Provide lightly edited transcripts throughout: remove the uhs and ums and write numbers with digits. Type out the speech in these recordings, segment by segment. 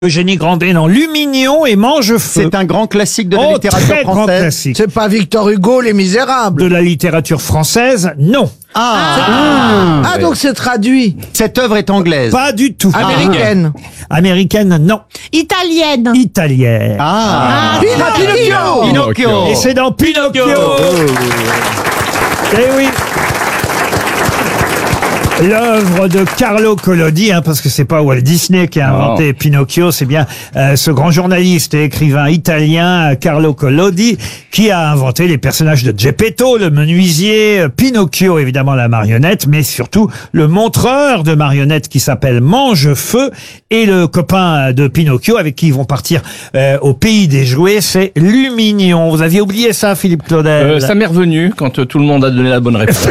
Eugénie Grandet dans Lumignon et Mange-Feu. C'est un grand classique de la littérature très grand française. classique. C'est pas Victor Hugo, Les Misérables. De la littérature française, non. Ah, donc c'est traduit. Cette œuvre est anglaise. Pas du tout. Américaine. Américaine, non. Italienne. Italienne. Pinocchio. Pinocchio. Et c'est dans Pinocchio. Eh oui. L'œuvre de Carlo Collodi, parce que c'est pas Walt Disney qui a inventé Pinocchio, c'est bien ce grand journaliste et écrivain italien Carlo Collodi qui a inventé les personnages de Geppetto, le menuisier, Pinocchio évidemment la marionnette, mais surtout le montreur de marionnettes qui s'appelle Mange-Feu et le copain de Pinocchio avec qui ils vont partir au pays des jouets, c'est Lumignon. Vous aviez oublié ça, Philippe Claudel? Ça m'est revenu quand tout le monde a donné la bonne réponse.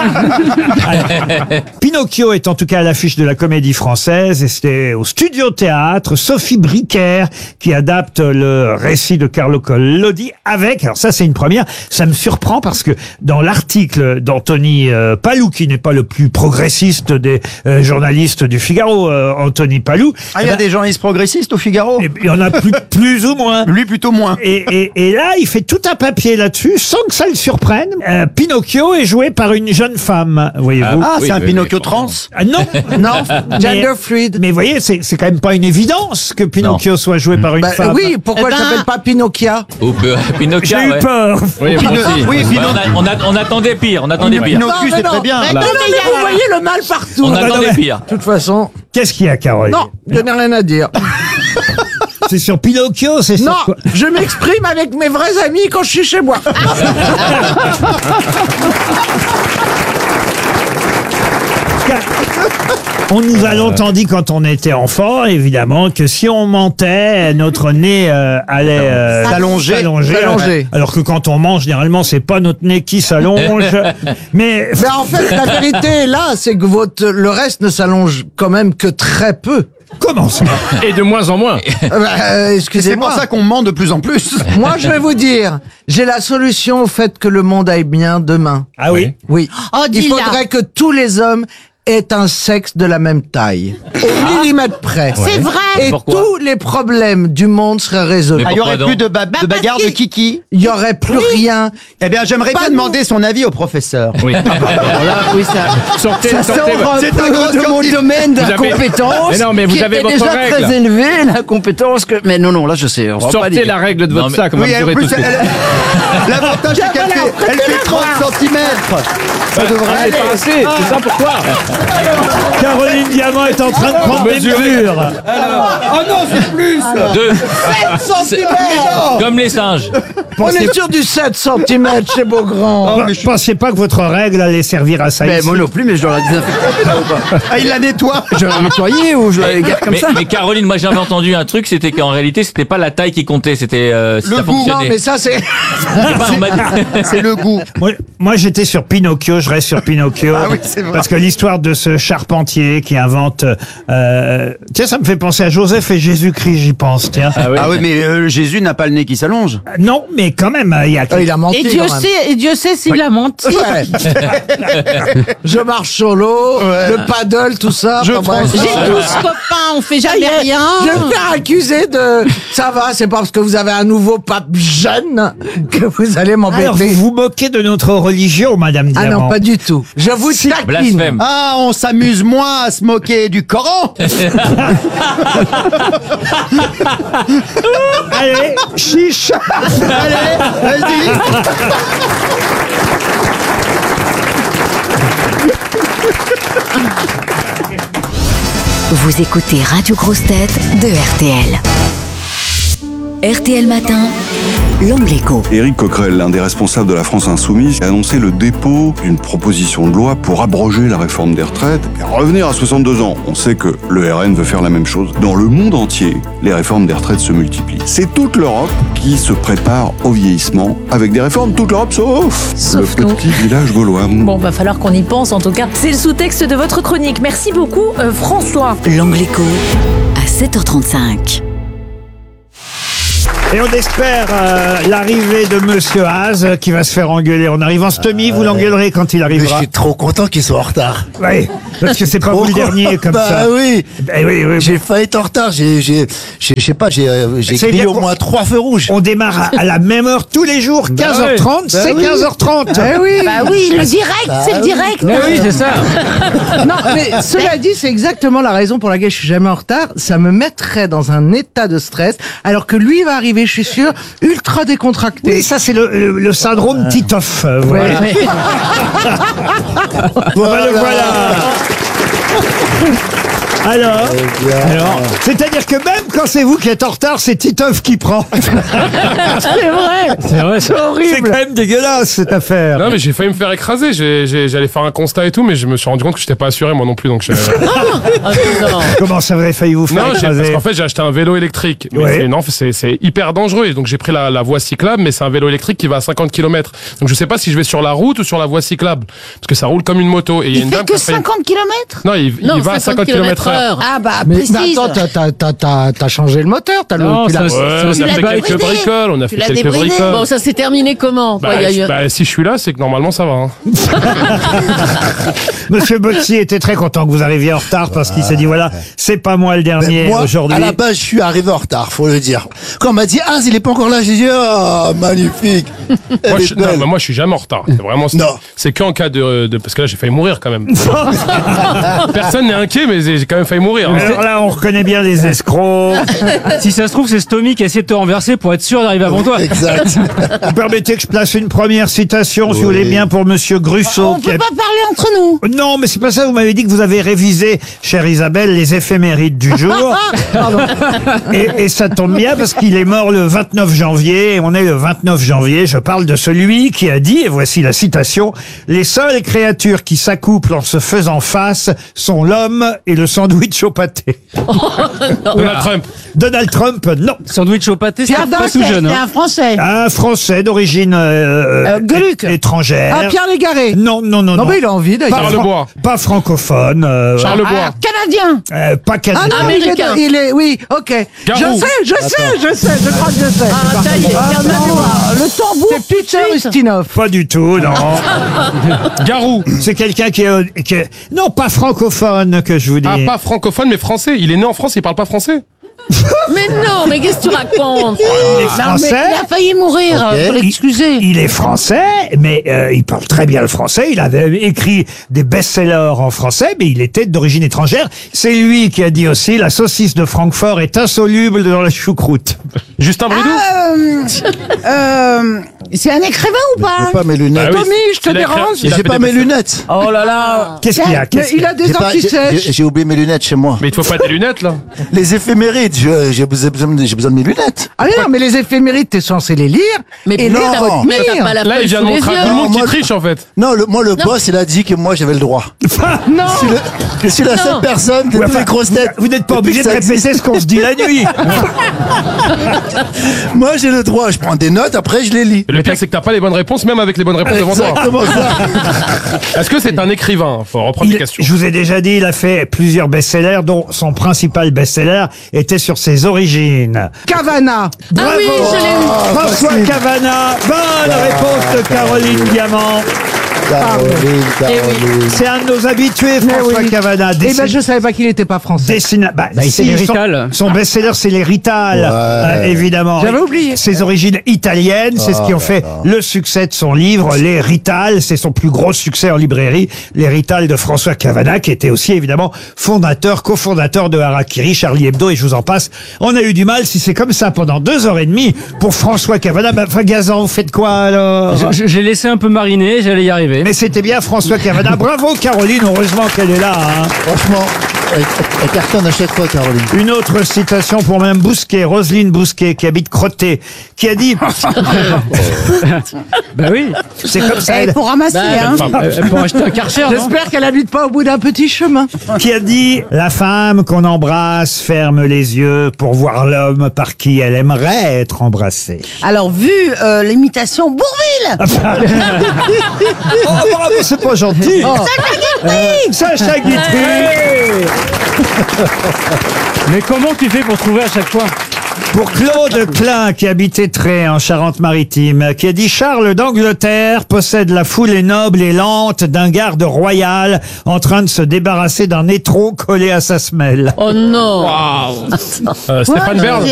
Pinocchio est en tout cas à l'affiche de la Comédie Française et c'était au Studio Théâtre Sophie Briquer qui adapte le récit de Carlo Collodi avec, alors ça c'est une première, ça me surprend parce que dans l'article d'Anthony Palou, qui n'est pas le plus progressiste des journalistes du Figaro, Anthony Palou. Ah, il y a des journalistes progressistes au Figaro. Il y en a plus ou moins. Lui plutôt moins. Et là, il fait tout un papier là-dessus sans que ça le surprenne. Pinocchio est joué par une jeune femme, voyez-vous. Ah, Oui, c'est un oui, Pinocchio oui, trans. Non, Non, gender fluid. mais voyez, c'est quand même pas une évidence que Pinocchio soit joué par une Bah, femme. oui, pourquoi Eh ben- elle s'appelle pas Pinocchia? Ou Pinocchio, J'ai eu ouais. peur. Oui, moi aussi. Oui, Ouais, on attendait pire, on attendait pire. Pinocchio, c'est très bien. Non, mais vous voyez le mal partout. On De attendait pire. toute façon, Qu'est-ce qu'il y a, Caroline? non, je n'ai rien à dire. C'est sur Pinocchio, c'est Non, sur quoi? je m'exprime avec mes vrais amis quand je suis chez moi. On nous a longtemps dit quand on était enfant, évidemment, que si on mentait, notre nez allait S'allonger. S'allonger. Alors que quand on mange, généralement, c'est pas notre nez qui s'allonge. Mais Mais en fait, la vérité est là, c'est que le reste ne s'allonge quand même que très peu. comment ça? Et de moins en moins. C'est pour Excusez-moi. ça qu'on ment de plus en plus. Moi, je vais vous dire, j'ai la solution au fait que le monde aille bien demain. Ah oui? Oui. Oh, Il dis-la. faudrait que tous les hommes aient un sexe de la même taille. Au millimètre près. C'est vrai. Et Pourquoi tous les problèmes du monde seraient résolus. Ah, il y aurait Pourquoi plus donc de bagarres de kiki. Il y aurait plus rien. Eh bien, j'aimerais Pas bien nous. demander son avis au professeur. Oui. Oui, ça. Sortez, Ça sortez. sort un C'est peu un grand de mon scientifique. domaine de Vous la avez- compétence. Mais non, mais vous qui avez était votre déjà règle. très élevée, la compétence que. Mais non, là je sais. On va pas Sortez dire. la règle de Non, votre mais- sac, on va Oui, en mesurer tout plus, ce que l'avantage, c'est qu'elle fait, elle fait 30 cm. Ça devrait c'est aller. pas assez, c'est ça pourquoi. Caroline Diamant est en train de prendre des mesures. Oh non, c'est plus. Deux. 7 cm. Comme les singes. On est sur du 7 cm chez Beaugrand. Je pensais pas que votre règle allait servir à ça. Mais ici. moi non plus, mais je l'aurais désinfecté. Ah, il la nettoie. Je l'aurais nettoyé ou je l'aurais gardé comme ça. Mais Caroline, moi j'avais entendu un truc, c'était qu'en réalité c'était pas la taille qui comptait, c'était si Le ça goût. Non, fonctionnait. mais ça c'est. On m'a dit- C'est le goût. Moi, j'étais sur Pinocchio, je reste sur Pinocchio. Ah oui, c'est vrai. Parce que l'histoire de ce charpentier qui invente... tiens, ça me fait penser à Joseph et Jésus-Christ, j'y pense, tiens. Ah oui, mais Jésus n'a pas le nez qui s'allonge. Non, mais quand même, il y a... Il a menti. Et Dieu quand même. sait, s'il a menti. Ouais. Je marche sur l'eau, le paddle, tout ça. Je enfin, bref. transforme. J'ai 12 copains, on fait jamais rien. Je vais me faire accuser de. Ça va, c'est pas parce que vous avez un nouveau pape jeune que vous allez Alors, m'embêter. vous vous moquez de notre religion, Madame Ah Diamant. non, pas du tout. Je vous taquine. Blasphème. Ah, on s'amuse moins à se moquer du Coran. Allez, chiche. Allez, vas-y. Vous écoutez Radio Grosse Tête de RTL. RTL Matin, l'Angle Écho. Éric Coquerel, l'un des responsables de la France Insoumise, a annoncé le dépôt d'une proposition de loi pour abroger la réforme des retraites et revenir à 62 ans. On sait que le RN veut faire la même chose. Dans le monde entier, les réformes des retraites se multiplient. C'est toute l'Europe qui se prépare au vieillissement avec des réformes, toute l'Europe sauf Sauf le nous. petit village gaulois. Bon, va falloir qu'on y pense en tout cas. C'est le sous-texte de votre chronique. Merci beaucoup, François. L'Angle Écho à 7h35. Et on espère l'arrivée de Monsieur Haas qui va se faire engueuler en arrivant. Stomy, vous l'engueulerez quand il Mais je arrivera. suis trop content qu'il soit en retard. Oui, parce que c'est pas vous le dernier comme bah ça. oui. Oui. J'ai failli être en retard. Je sais pas, j'ai C'est grillé bien au qu'on- moins 3 feux rouges. On démarre à la même heure tous les jours, 15h30, c'est oui. 15h30. oui. Bah oui, le direct, c'est le direct. Oui, c'est ça. Non, mais cela dit, c'est exactement la raison pour laquelle je suis jamais en retard. Ça me mettrait dans un état de stress, alors que lui va arriver, je suis sûr, ultra décontracté. Oui, ça c'est le syndrome Titoff. Voilà. Ouais. Voilà. Alors, c'est-à-dire que même quand c'est vous qui êtes en retard, c'est Titoff qui prend. C'est vrai. C'est vrai, ça. C'est horrible. C'est quand même dégueulasse cette affaire. Non mais j'ai failli me faire écraser, j'allais faire un constat et tout, mais je me suis rendu compte que j'étais pas assuré moi non plus, donc Comment ça aurait failli vous faire non, parce écraser qu'en fait j'ai acheté un vélo électrique, mais Ouais. c'est hyper dangereux, et donc j'ai pris la voie cyclable, mais c'est un vélo électrique qui va à 50 km, donc je sais pas si je vais sur la route ou sur la voie cyclable, parce que ça roule comme une moto, et il y a une Il fait dame que qui a failli- 50 km. Non, il va à 50 km/h. Ah bah, Mais précise. attends, t'as changé le moteur, t'as Non, tu l'as- ça, Ouais, on a Tu l'as fait quelques débridé. bricoles, on a Tu fait l'as quelques débridé. bricoles. Bon, ça s'est terminé comment? Bah, si je suis là, c'est que normalement ça va. Hein. Monsieur Botti était très content que vous arriviez en retard parce qu'il s'est dit voilà, c'est pas moi le dernier Mais moi, aujourd'hui. à la base, je suis arrivé en retard, faut le dire. Quand on m'a dit, ah, il est pas encore là, j'ai dit, ah, magnifique. Moi, moi, je suis jamais en retard. C'est vraiment. Non. C'est qu'en cas de parce que là, j'ai failli mourir quand même. Personne n'est inquiet, mais j'ai quand même failli mourir. hein. Alors là, on reconnaît bien les escrocs. Si ça se trouve, c'est Stomy qui a essayé de te renverser pour être sûr d'arriver avant toi. Exact. Vous permettez que je place une première citation, si vous voulez bien, pour Monsieur Grusso. On peut pas parler entre nous. Non, mais c'est pas ça. Vous m'avez dit que vous avez révisé, chère Isabelle, les éphémérides du jour. Et ça tombe bien parce qu'il est mort le 29 janvier. Et on est le 29 janvier. Je parle de celui qui a dit, et voici la citation, « Les seules créatures qui s'accouplent en se faisant face sont l'homme et le sandwich au pâté. » Donald Trump. Donald Trump, non. Sandwich au pâté, c'est Pierre pas Dac, tout jeune. C'est Hein. un Français. Un Français d'origine Gluck. étrangère. Ah, Pierre Légaré. Non. Non, mais il a envie d'ailleurs. Charles Lebois. Pas francophone. Charles Ah, Lebois. Canadien. Pas Ah canadien. non, Américain. il est, oui, ok. Garou. Je sais, je crois que je sais. Ah, ça y est, regarde ma mémoire. Le tambour. C'est Peter Ustinov. Pas du tout, non. Garou. C'est quelqu'un qui est... Non, pas francophone, que je vous dis. Ah, pas francophone, mais français. Il est né en France, il parle pas français. Mais non, mais qu'est-ce que tu racontes? Il est Non, mais français. il a failli mourir. Ok. Faut l'excuser. Il est français, mais il parle très bien le français. Il avait écrit des best-sellers en français, mais il était d'origine étrangère. C'est lui qui a dit aussi « La saucisse de Francfort est insoluble dans la choucroute Justin Bridou. C'est un écrivain ou pas J'ai pas mes lunettes. Bah oui, Tommy, je te il a écrit- dérange il a J'ai fait pas des mes best-sellers. lunettes. Oh là là. ». Qu'est-ce qu'il y a Mais Qu'est-ce qu'il y il a a des J'ai pas- antisèches. j'ai oublié mes lunettes chez moi. Mais il te faut pas des lunettes là. Les éphémérides, j'ai besoin de mes lunettes. Ah non, mais les éphémérides, t'es censé les lire. Mais et non. les mais t'as pas la Là, il feuille vient sous de les montrer à yeux. tout le monde qui moi- triche en fait. Non, moi, le boss, il a dit que moi, j'avais le droit. Non. Je suis la seule personne de Ouais, toutes enfin, les grosses têtes. Vous n'êtes pas obligé de Ça répéter existe. ce qu'on se dit la nuit. Moi, j'ai le droit. Je prends des notes, après, je les lis. Et le pire, c'est que t'as pas les bonnes réponses, même avec les bonnes réponses devant toi. Exactement ça. Est-ce que c'est un écrivain? Faut reprendre les questions. Je vous ai déjà dit, il a fait plusieurs best-sellers, dont son principal best-seller était sur ses origines. Cavana. Ah oui, je l'ai eu. François Cavana, bonne réponse de Caroline Diamant. Caroline. C'est un de nos habitués, François oui. Cavana. Eh ben, je savais pas qu'il était pas français. C'est les Rital. Son best-seller, c'est les Rital, évidemment. J'avais oublié. Ses origines italiennes, c'est ce qui ont fait le succès de son livre, Les Rital. C'est son plus gros succès en librairie, Les Rital de François Cavana, qui était aussi, évidemment, cofondateur de Harakiri, Charlie Hebdo, et je vous en passe. On a eu du mal, si c'est comme ça pendant 2h30 pour François Cavana. Enfin, Gazan, vous faites quoi, alors? J'ai laissé un peu mariner, j'allais y arriver. Mais c'était bien François Cavana. Bravo, Caroline, heureusement qu'elle est là, hein. Franchement, elle cartonne à chaque fois, Caroline. Une autre citation pour Mme Bousquet, Roselyne Bousquet, qui habite Crotté, qui a dit, Bah oui. c'est comme ça, Il faut ramasser, hein. Elle peut acheter un Karcher, non? J'espère qu'elle habite pas au bout d'un petit chemin. qui a dit, la femme qu'on embrasse ferme les yeux pour voir l'homme par qui elle aimerait être embrassée. Alors, vu l'imitation Bourville. Oh, bravo, c'est pas gentil. Sacha Guitry. Mais comment tu fais pour trouver à chaque fois? Pour Claude Klein, qui habitait Tré en Charente-Maritime, qui a dit: Charles d'Angleterre possède la foulée noble et lente d'un garde royal en train de se débarrasser d'un étrau collé à sa semelle. Oh non. Stéphane Bern.